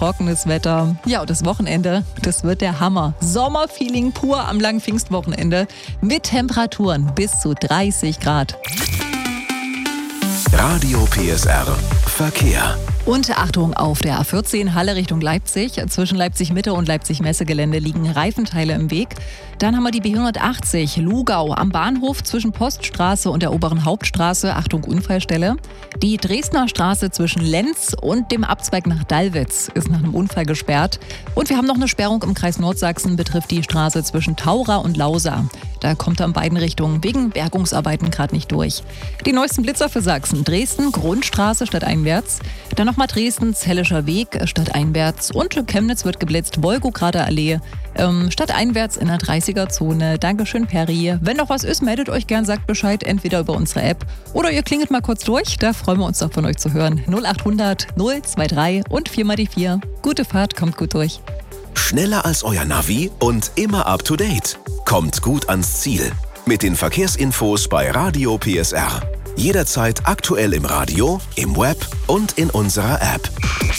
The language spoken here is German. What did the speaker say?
trockenes Wetter. Ja, und das Wochenende, das wird der Hammer. Sommerfeeling pur am langen Pfingstwochenende mit Temperaturen bis zu 30 Grad. Radio PSR Verkehr. Und Achtung, auf der A14 Halle Richtung Leipzig. Zwischen Leipzig-Mitte und Leipzig-Messegelände liegen Reifenteile im Weg. Dann haben wir die B180 Lugau am Bahnhof zwischen Poststraße und der oberen Hauptstraße. Achtung, Unfallstelle. Die Dresdner Straße zwischen Lenz und dem Abzweig nach Dallwitz ist nach einem Unfall gesperrt. Und wir haben noch eine Sperrung im Kreis Nordsachsen, betrifft die Straße zwischen Taura und Lausa. Da kommt er in beiden Richtungen wegen Bergungsarbeiten gerade nicht durch. Die neuesten Blitzer für Sachsen. Dresden, Grundstraße stadteinwärts. Dann nochmal Dresden, Zellischer Weg stadteinwärts. Und Chemnitz wird geblitzt, Wolgograder Allee stadteinwärts in der 30er-Zone. Dankeschön, Perry. Wenn noch was ist, meldet euch gern, sagt Bescheid, entweder über unsere App oder ihr klingelt mal kurz durch. Da freuen wir uns doch von euch zu hören. 0800 023 und 4 mal die 4. Gute Fahrt, kommt gut durch. Schneller als euer Navi und immer up to date. Kommt gut ans Ziel. Mit den Verkehrsinfos bei Radio PSR. Jederzeit aktuell im Radio, im Web und in unserer App.